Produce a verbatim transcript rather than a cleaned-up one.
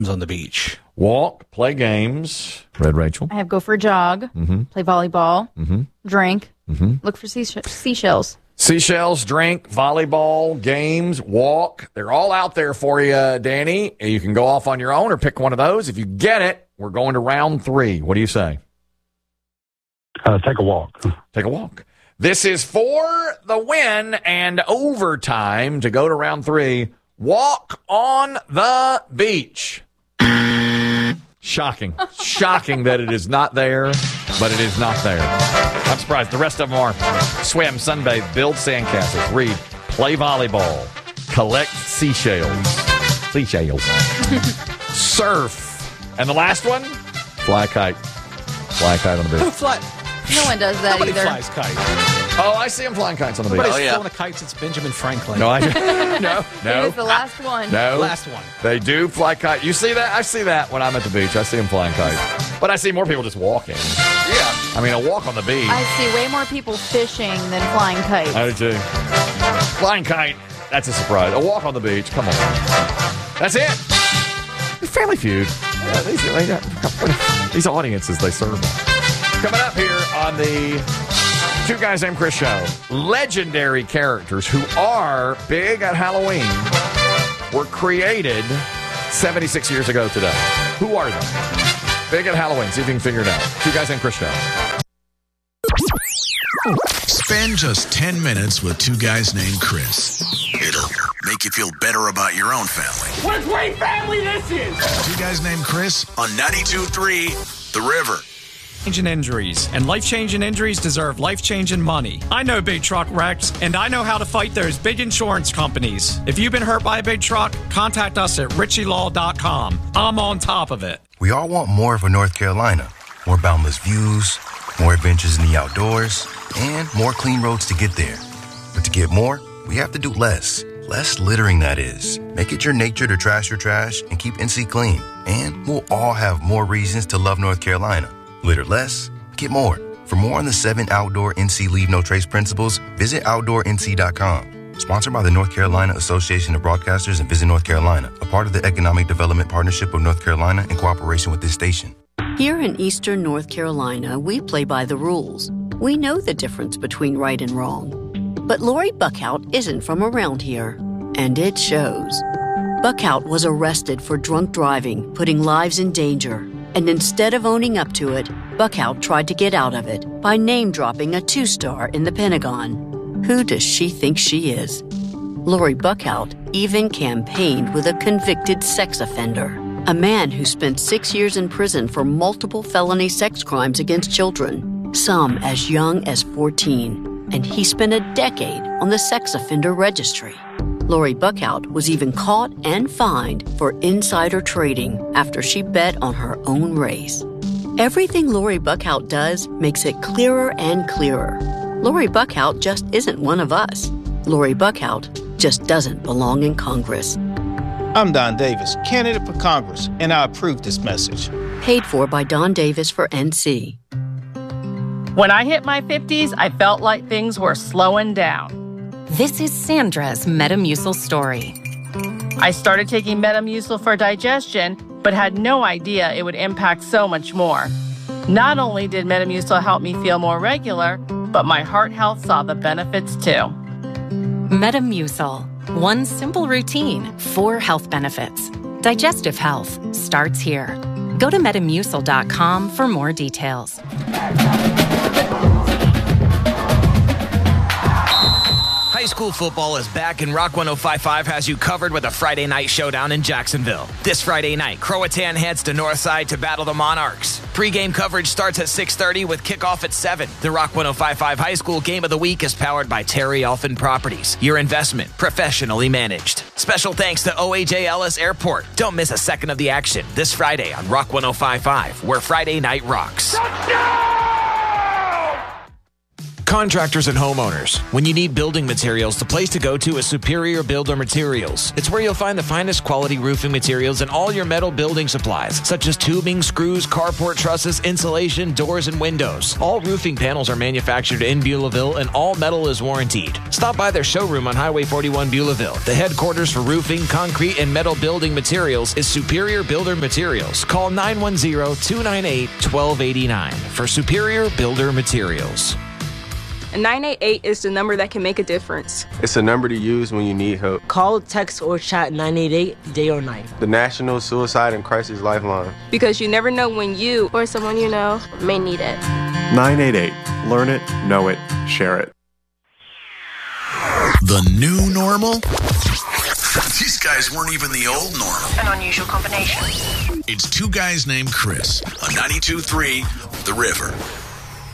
on the beach. Walk, play games. Red Rachel. I have go for a jog, mm-hmm. play volleyball, mm-hmm. drink, mm-hmm. look for sea- seashells. Seashells, drink, volleyball, games, walk. They're all out there for you, Danny. You can go off on your own or pick one of those. If you get it, we're going to round three. What do you say? Uh, take a walk. Take a walk. This is for the win and overtime to go to round three. Walk on the beach. Shocking. Shocking that it is not there, but it is not there. I'm surprised. The rest of them are swim, sunbathe, build sandcastles, read, play volleyball, collect seashells. Seashells. Surf. And the last one? Fly a kite. Fly a kite on the beach. Fly. No one does that Nobody either. flies kites. Oh, I see them flying kites on the beach. Nobody's Oh, yeah. throwing a kite since Benjamin Franklin. No, I no, no. It is the last one. No. Last one. They do fly kite. You see that? I see that when I'm at the beach. I see them flying kites. But I see more people just walking. Yeah. I mean, a walk on the beach. I see way more people fishing than flying kites. I do too. Flying kite, that's a surprise. A walk on the beach, come on. That's it. Family Feud. Yeah, these, they got, these audiences they serve. Coming up here on the Two Guys Named Chris show, legendary characters who are big at Halloween were created seventy-six years ago today. Who are they? Big at Halloween. See if you can figure it out. Two Guys Named Chris show. Spend just ten minutes with Two Guys Named Chris. It'll make you feel better about your own family. What a great family this is! Two Guys Named Chris on ninety-two point three The River. Life-changing injuries, and life-changing injuries deserve life-changing money. I know big truck wrecks, and I know how to fight those big insurance companies. If you've been hurt by a big truck, contact us at richie law dot com. I'm on top of it. We all want more for North Carolina. More boundless views, more adventures in the outdoors, and more clean roads to get there. But to get more, we have to do less. Less littering, that is. Make it your nature to trash your trash and keep N C clean. And we'll all have more reasons to love North Carolina. Litter less, get more. For more on the seven outdoor N C Leave No Trace principles, visit outdoor N C dot com. Sponsored by the North Carolina Association of Broadcasters and Visit North Carolina, a part of the Economic Development Partnership of North Carolina in cooperation with this station. Here in Eastern North Carolina, we play by the rules. We know the difference between right and wrong. But Lori Buckhout isn't from around here, and it shows. Buckhout was arrested for drunk driving, putting lives in danger. And instead of owning up to it, Buckhout tried to get out of it by name-dropping a two-star in the Pentagon. Who does she think she is? Lori Buckhout even campaigned with a convicted sex offender, a man who spent six years in prison for multiple felony sex crimes against children, some as young as fourteen, and he spent a decade on the sex offender registry. Lori Buckhout was even caught and fined for insider trading after she bet on her own race. Everything Lori Buckhout does makes it clearer and clearer. Lori Buckhout just isn't one of us. Lori Buckhout just doesn't belong in Congress. I'm Don Davis, candidate for Congress, and I approve this message. Paid for by Don Davis for N C. When I hit my fifties, I felt like things were slowing down. This is Sandra's Metamucil story. I started taking Metamucil for digestion, but had no idea it would impact so much more. Not only did Metamucil help me feel more regular, but my heart health saw the benefits too. Metamucil. One simple routine, four health benefits. Digestive health starts here. Go to metamucil dot com for more details. High school football is back, and Rock one oh five point five has you covered with a Friday night showdown in Jacksonville. This Friday night, Croatan heads to Northside to battle the Monarchs. Pre-game coverage starts at six thirty with kickoff at seven. The Rock one oh five point five High School Game of the Week is powered by Terry Elfin Properties. Your investment, professionally managed. Special thanks to O A J Ellis Airport. Don't miss a second of the action this Friday on Rock one oh five point five, where Friday night rocks. Contractors and homeowners, when you need building materials, the place to go to is Superior Builder Materials. It's where you'll find the finest quality roofing materials and all your metal building supplies, such as tubing, screws, carport trusses, insulation, doors, and windows. All roofing panels are manufactured in Beulahville, and all metal is warrantied. Stop by their showroom on Highway forty-one Beulahville. The headquarters for roofing, concrete, and metal building materials is Superior Builder Materials. Call nine one zero, two nine eight, one two eight nine for Superior Builder Materials. nine eight eight is the number that can make a difference. It's a number to use when you need help. Call, text, or chat nine eight eight day or night. The National Suicide and Crisis Lifeline. Because you never know when you or someone you know may need it. nine eight eight. Learn it, know it, share it. The new normal? These guys weren't even the old normal. An unusual combination. It's two guys named Chris on ninety-two point three The River.